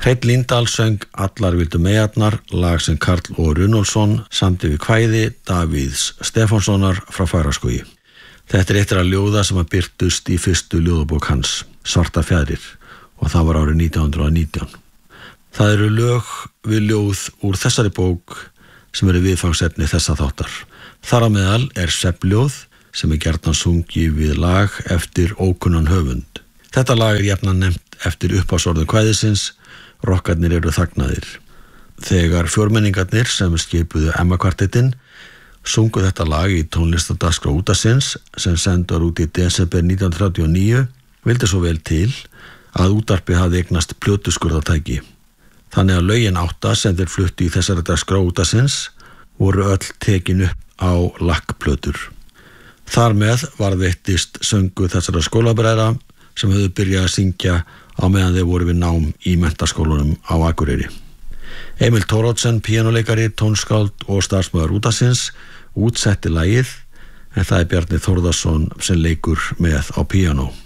Hreinn Líndal söng Allar vildu meyjarnar, lag sem Karl O. Runólfsson samdi við kvæði Davíðs Stefánssonar frá Fagraskógi. Þetta eitt af ljóða sem birtust í fyrstu ljóðabók hans, Svartar fjaðrir, og það var árið 1919. Það eru lög við ljóð úr þessari bók sem eru viðfangsefni þessa þáttar. Þar á meðal svefnljóð sem gjarnan sungið við lag eftir ókunnan höfund. Þetta lag jafnan nefnt eftir upphafsorðum kvæðisins, Rokkarnir eru þagnaðir. Þegar fjórmenningarnir sem skipuðu Emma-kvartettinn sungu þetta lag í tónlistadagskrá útvarpsins sem sendur út í desember 1939, vildi svo vel til að útvarpið hafði eignast plötuskurðartæki. Þannig að lögin 8 sem þeir fluttu í þessari dagskrá útvarpsins voru öll tekin upp á lakkplötur. Þar með varðveittist söngu þessara skólabræðra sem höfðu byrjað að syngja á meðan þeir voru við nám í menntaskólanum á Akureyri. Emil Thoroddsen, píanóleikari, tónskáld og starfsmaður útvarpsins, útsetti lagið, en það Bjarni Þórðarson sem leikur með á píanó.